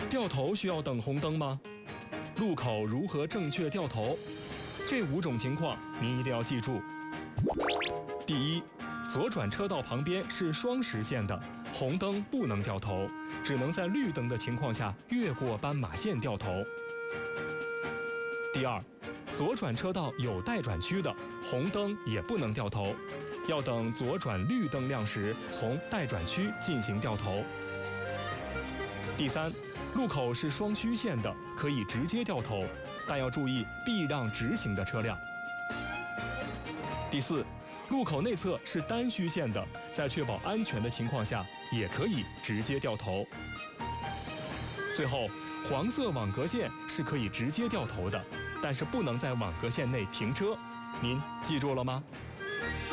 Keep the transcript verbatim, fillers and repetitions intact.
掉头需要等红灯吗？路口如何正确掉头？这五种情况您一定要记住。第一，左转车道旁边是双实线的，红灯不能掉头，只能在绿灯的情况下越过斑马线掉头。第二，左转车道有待转区的，红灯也不能掉头，要等左转绿灯亮时从待转区进行掉头。第三，路口是双曲线的，可以直接掉头，但要注意避让直行的车辆。第四，路口内侧是单虚线的，在确保安全的情况下，也可以直接掉头。最后，黄色网格线是可以直接掉头的，但是不能在网格线内停车，您记住了吗？